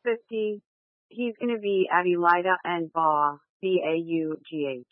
6:50. He's going to be at Elida and Baugh, Baugh.